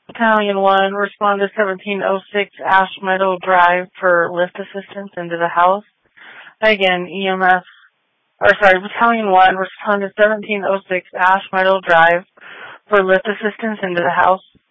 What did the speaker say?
Battalion 1, respond to 1706 Ash Meadow Drive for lift assistance into the house. Again, Battalion 1, respond to 1706 Ash Meadow Drive for lift assistance into the house.